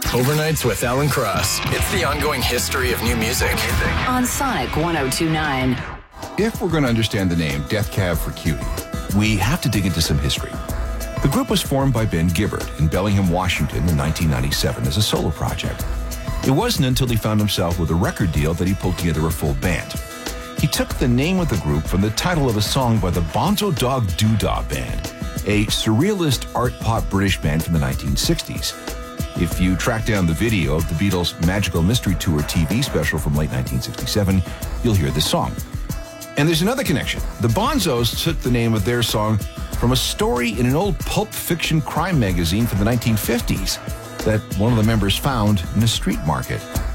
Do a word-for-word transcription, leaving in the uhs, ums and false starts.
Overnights with Alan Cross. It's the ongoing history of new music. On Sonic one oh two point nine. If we're going to understand the name Death Cab for Cutie, we have to dig into some history. The group was formed by Ben Gibbard in Bellingham, Washington in nineteen ninety-seven as a solo project. It wasn't until he found himself with a record deal that he pulled together a full band. He took the name of the group from the title of a song by the Bonzo Dog Doodah Band, a surrealist art pop British band from the nineteen sixties. If you track down the video of the Beatles' Magical Mystery Tour T V special from late nineteen sixty-seven, you'll hear this song. And there's another connection. The Bonzos took the name of their song from a story in an old pulp fiction crime magazine from the nineteen fifties that one of the members found in a street market.